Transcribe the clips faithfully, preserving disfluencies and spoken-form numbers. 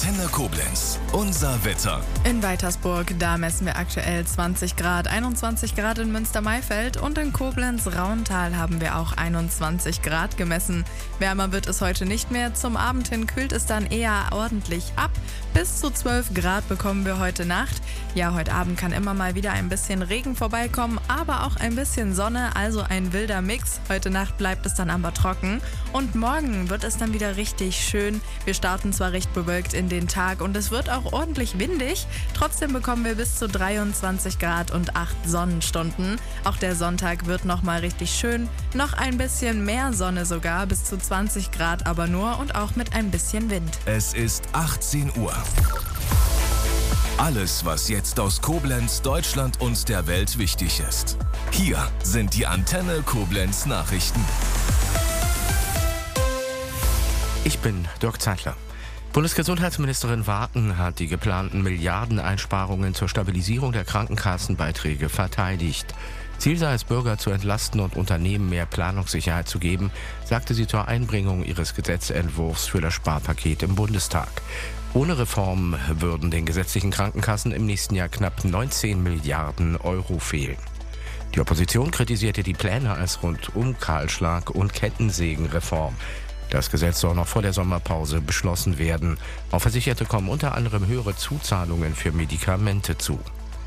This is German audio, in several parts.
Antenne Koblenz. Unser Wetter. In Weitersburg, da messen wir aktuell zwanzig Grad, einundzwanzig Grad in Münster-Maifeld und in Koblenz-Rauental haben wir auch einundzwanzig Grad gemessen. Wärmer wird es heute nicht mehr. Zum Abend hin kühlt es dann eher ordentlich ab. Bis zu zwölf Grad bekommen wir heute Nacht. Ja, heute Abend kann immer mal wieder ein bisschen Regen vorbeikommen, aber auch ein bisschen Sonne, also ein wilder Mix. Heute Nacht bleibt es dann aber trocken und morgen wird es dann wieder richtig schön. Wir starten zwar recht bewölkt in den Tag und es wird auch ordentlich windig. Trotzdem bekommen wir bis zu dreiundzwanzig Grad und acht Sonnenstunden. Auch der Sonntag wird nochmal richtig schön. Noch ein bisschen mehr Sonne sogar, bis zu zwanzig Grad aber nur und auch mit ein bisschen Wind. Es ist achtzehn Uhr. Alles, was jetzt aus Koblenz, Deutschland und der Welt wichtig ist. Hier sind die Antenne Koblenz Nachrichten. Ich bin Dirk Zeitler. Bundesgesundheitsministerin Warken hat die geplanten Milliardeneinsparungen zur Stabilisierung der Krankenkassenbeiträge verteidigt. Ziel sei es, Bürger zu entlasten und Unternehmen mehr Planungssicherheit zu geben, sagte sie zur Einbringung ihres Gesetzentwurfs für das Sparpaket im Bundestag. Ohne Reform würden den gesetzlichen Krankenkassen im nächsten Jahr knapp neunzehn Milliarden Euro fehlen. Die Opposition kritisierte die Pläne als Rundumkahlschlag und Kettensägenreform. Das Gesetz soll noch vor der Sommerpause beschlossen werden. Auf Versicherte kommen unter anderem höhere Zuzahlungen für Medikamente zu.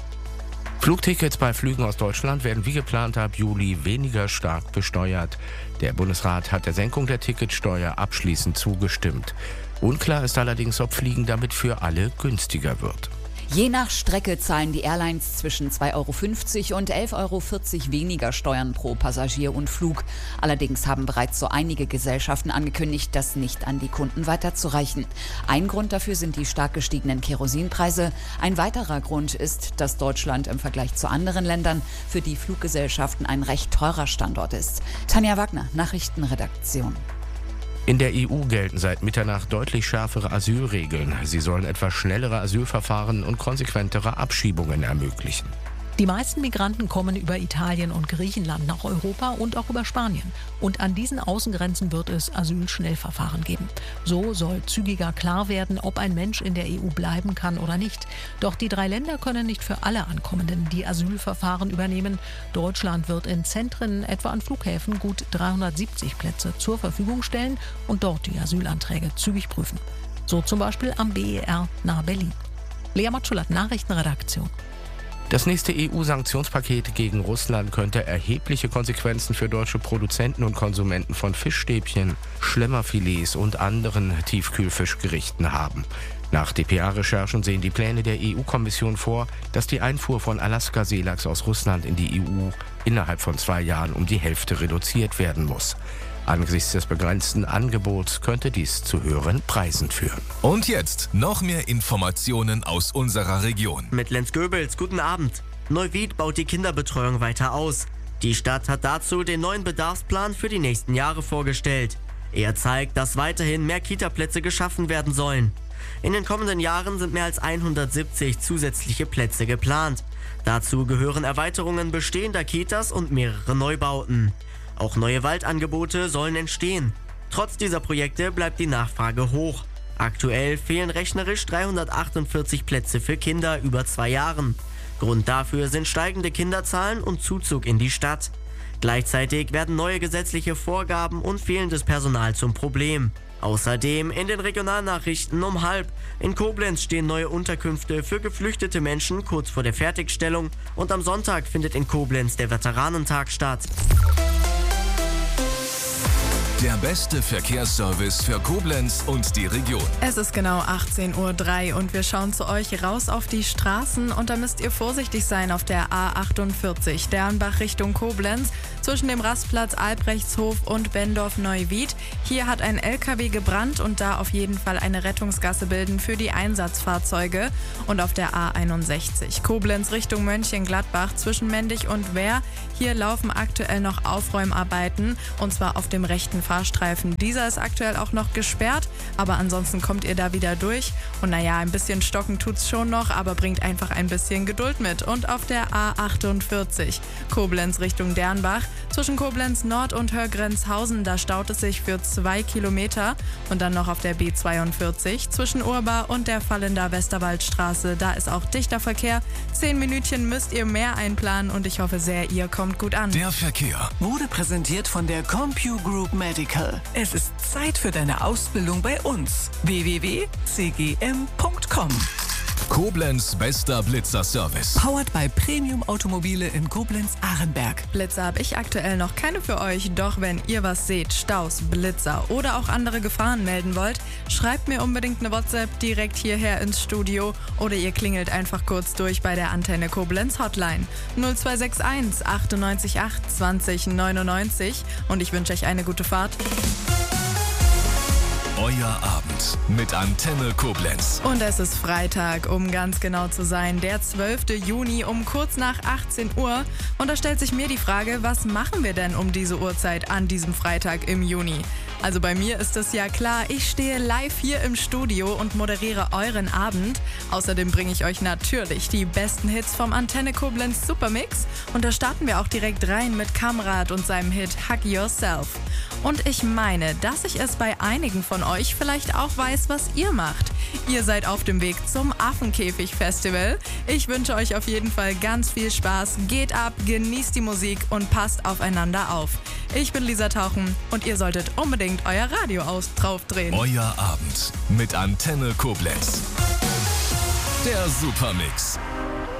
Flugtickets bei Flügen aus Deutschland werden wie geplant ab Juli weniger stark besteuert. Der Bundesrat hat der Senkung der Ticketsteuer abschließend zugestimmt. Unklar ist allerdings, ob Fliegen damit für alle günstiger wird. Je nach Strecke zahlen die Airlines zwischen zwei Euro fünfzig und elf Euro vierzig weniger Steuern pro Passagier und Flug. Allerdings haben bereits so einige Gesellschaften angekündigt, das nicht an die Kunden weiterzureichen. Ein Grund dafür sind die stark gestiegenen Kerosinpreise. Ein weiterer Grund ist, dass Deutschland im Vergleich zu anderen Ländern für die Fluggesellschaften ein recht teurer Standort ist. Tanja Wagner, Nachrichtenredaktion. In der E U gelten seit Mitternacht deutlich schärfere Asylregeln. Sie sollen etwas schnellere Asylverfahren und konsequentere Abschiebungen ermöglichen. Die meisten Migranten kommen über Italien und Griechenland nach Europa und auch über Spanien. Und an diesen Außengrenzen wird es Asylschnellverfahren geben. So soll zügiger klar werden, ob ein Mensch in der E U bleiben kann oder nicht. Doch die drei Länder können nicht für alle Ankommenden die Asylverfahren übernehmen. Deutschland wird in Zentren, etwa an Flughäfen, gut dreihundertsiebzig Plätze zur Verfügung stellen und dort die Asylanträge zügig prüfen. So zum Beispiel am B E R nahe Berlin. Lea Matschulat, Nachrichtenredaktion. Das nächste E U-Sanktionspaket gegen Russland könnte erhebliche Konsequenzen für deutsche Produzenten und Konsumenten von Fischstäbchen, Schlemmerfilets und anderen Tiefkühlfischgerichten haben. Nach D P A-Recherchen sehen die Pläne der E U-Kommission vor, dass die Einfuhr von Alaska-Seelachs aus Russland in die E U innerhalb von zwei Jahren um die Hälfte reduziert werden muss. Angesichts des begrenzten Angebots könnte dies zu höheren Preisen führen. Und jetzt noch mehr Informationen aus unserer Region. Mit Lenz Goebels, guten Abend. Neuwied baut die Kinderbetreuung weiter aus. Die Stadt hat dazu den neuen Bedarfsplan für die nächsten Jahre vorgestellt. Er zeigt, dass weiterhin mehr Kitaplätze geschaffen werden sollen. In den kommenden Jahren sind mehr als hundertsiebzig zusätzliche Plätze geplant. Dazu gehören Erweiterungen bestehender Kitas und mehrere Neubauten. Auch neue Waldangebote sollen entstehen. Trotz dieser Projekte bleibt die Nachfrage hoch. Aktuell fehlen rechnerisch dreihundertachtundvierzig Plätze für Kinder über zwei Jahren. Grund dafür sind steigende Kinderzahlen und Zuzug in die Stadt. Gleichzeitig werden neue gesetzliche Vorgaben und fehlendes Personal zum Problem. Außerdem in den Regionalnachrichten um halb. In Koblenz stehen neue Unterkünfte für geflüchtete Menschen kurz vor der Fertigstellung und am Sonntag findet in Koblenz der Veteranentag statt. Der beste Verkehrsservice für Koblenz und die Region. Es ist genau achtzehn Uhr drei und wir schauen zu euch raus auf die Straßen und da müsst ihr vorsichtig sein auf der A achtundvierzig, Dernbach Richtung Koblenz, zwischen dem Rastplatz Albrechtshof und Bendorf-Neuwied. Hier hat ein L K W gebrannt und da auf jeden Fall eine Rettungsgasse bilden für die Einsatzfahrzeuge. Und auf der A einundsechzig, Koblenz Richtung Mönchengladbach zwischen Mendig und Wehr. Hier laufen aktuell noch Aufräumarbeiten und zwar auf dem rechten Fahrstreifen. Dieser ist aktuell auch noch gesperrt, aber ansonsten kommt ihr da wieder durch. Und naja, ein bisschen stocken tut's schon noch, aber bringt einfach ein bisschen Geduld mit. Und auf der A achtundvierzig, Koblenz Richtung Dernbach, Zwischen Koblenz Nord und Hörgrenzhausen, da staut es sich für zwei Kilometer. Und dann noch auf der B zweiundvierzig zwischen Urba und der Fallender Westerwaldstraße. Da ist auch dichter Verkehr. Zehn Minütchen müsst ihr mehr einplanen und ich hoffe sehr, ihr kommt gut an. Der Verkehr wurde präsentiert von der CompuGroup Medical. Es ist Zeit für deine Ausbildung bei uns. w w w punkt c g m punkt com. Koblenz bester Blitzer-Service. Powered by Premium Automobile in Koblenz-Arenberg. Blitzer habe ich aktuell noch keine für euch, doch wenn ihr was seht, Staus, Blitzer oder auch andere Gefahren melden wollt, schreibt mir unbedingt eine WhatsApp direkt hierher ins Studio oder ihr klingelt einfach kurz durch bei der Antenne Koblenz Hotline null zwei sechs eins achtundneunzig acht zwanzig neunundneunzig und ich wünsche euch eine gute Fahrt. Euer Abend mit Antenne Koblenz. Und es ist Freitag, um ganz genau zu sein, der zwölfte Juni um kurz nach achtzehn Uhr. Und da stellt sich mir die Frage, was machen wir denn um diese Uhrzeit an diesem Freitag im Juni? Also bei mir ist es ja klar, ich stehe live hier im Studio und moderiere euren Abend. Außerdem bringe ich euch natürlich die besten Hits vom Antenne Koblenz Supermix. Und da starten wir auch direkt rein mit Kamrat und seinem Hit Hug Yourself. Und ich meine, dass ich es bei einigen von euch vielleicht auch weiß, was ihr macht. Ihr seid auf dem Weg zum Affenkäfig-Festival. Ich wünsche euch auf jeden Fall ganz viel Spaß. Geht ab, genießt die Musik und passt aufeinander auf. Ich bin Lisa Tauchen und ihr solltet unbedingt euer Radio aus draufdrehen. Euer Abend mit Antenne Koblenz. Der Supermix.